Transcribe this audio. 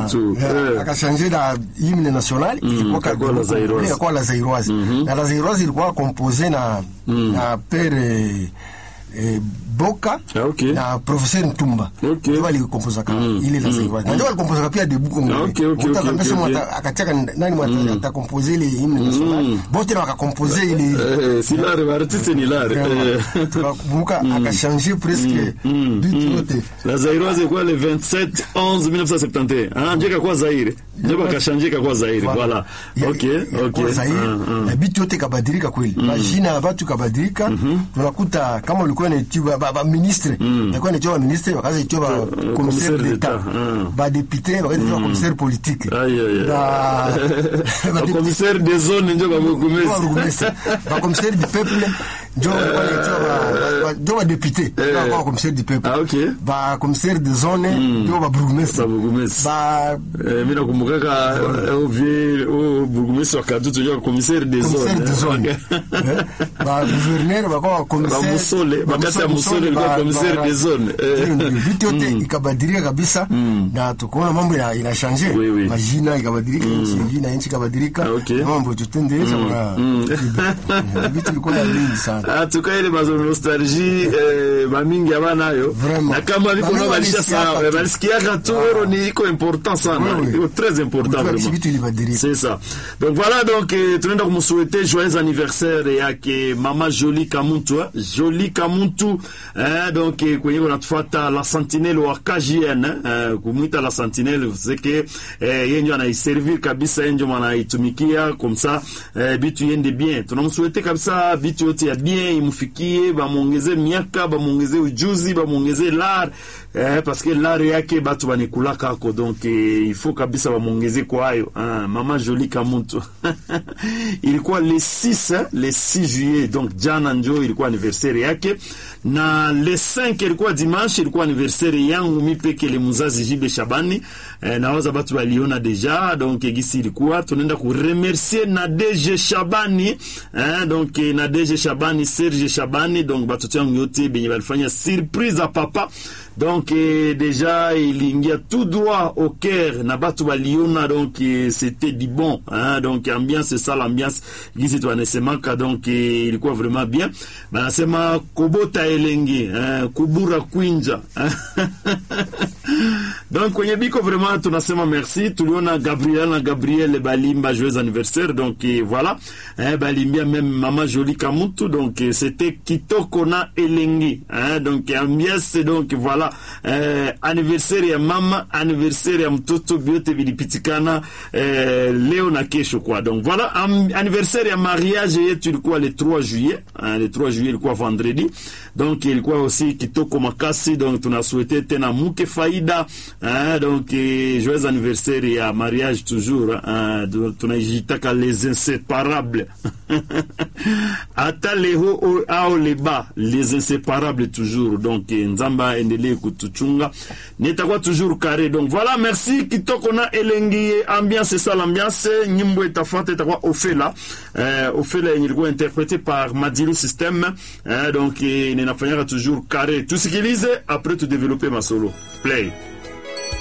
akachangé la hymne national ilikuwa la Zairoise na la Zairoise ilikuwa composé na père Boka na professeur Ntumba ndio walikompoza kama ile la Zairoise ndio walikompoza pia de buku akataka nani mwata atakompoze ile hymne national bote wakakompoze ile si la artiste ni la tukakumbuka akachange presque du tout la Zairoise quoi le 27 11 1971 ndio kwa Zaire ndio akachange kwa Zaire voilà na bitu yote kabadilika kweli majina ya watu kabadilika tunakuta kama ulikuwa na ba ministre alikuwa ni ministre wakaza itoa commissaire d'etat ba député wakaza itoa commissaire politique ba commissaire des zones ndio ba ba commissaire du peuple ndio ndio ba député ba commissaire du peuple ba commissaire des zones ndio ba bourgmestre ba mimi nakumbuka au bourgmestre wa Kadutu ndio commissaire des zones ba gouverneur ba commissaire Musole kwa commissaire des zones vitu yote ikabadilika kabisa na tukaona mambo ina changer majina ikabadilika nchi ikabadilika mambo tutendeleza kwa vitu vilikuwa vingi sana tukae ile mazo nostalgie mamingi abanayo na kama viko na balisha sana balisikia katoro ni iko important sana iko très important vraiment c'est ça donc voilà donc tunaenda kumsouhaiter joyeux anniversaire yake mama Jolie Kamuntu donc kwenye unatufuata la sentinelle wa KJN kumuita la sentinelle c'est que yenjo anaiservir kabisa yenjo anaitumikia comme ça bitu yende bien tunamsouhaiter kabisa bitu yote ya bien imfikie bamuongeze miaka bamuongeze ujuzi bamuongeze l'art parce que l'art yake batu banikula kako donc il faut kabisa bamuongeze kwa hayo mama Jolie Kamuntu ilikuwa le 6 juillet donc jana ndio ilikuwa anniversaire yake na le 5 ilikuwa dimanche ilikuwa anniversaire yangu mimi peke le muzazi Jibe Shabani nawaza batu waliona deja donc gisi ilikuwa tunaenda ku remercier na DG Shabani donc na DG Shabani Serge Shabani donc batu yangu yote benye balifanya surprise à papa donc déjà il ingia tout droit au cœur na batu waliona donc c'était du bon donc ambiance c'est ça l'ambiance gisi tu anasemaka donc ilikuwa vraiment bien banasema kobota elengi kubura kwinja donc kwenye biko vraiment tunasema merci tuliona Gabriel Balimba joyeux anniversaire donc voilà balimbia même mama Jolie Kamuntu donc c'était kitoko na elengi donc ambiance donc voilà anniversaire ya mama anniversaire ya mtoto biote bilipitikana leo na kesho kwa donc voilà anniversaire ya mariage yetu ilikuwa le 3 juillet le 3 juillet ilikuwa vendredi donc ilikuwa aussi kitoko makasi donc tunasouhaiter tena muke faida donc joyeux anniversaire ya mariage toujours tunajitaka les inséparables ata leho au leba les inséparables toujours donc nzamba endelee kutuchunga nitakuwa toujours carré donc voilà merci kitoko na elengi ambiance c'est ça l'ambiance nyimbo itafuata itakuwa Ofela ilikuwa interprété par Madilu System donc ninafanyaka toujours carré tusikilize après tu développer ma solo play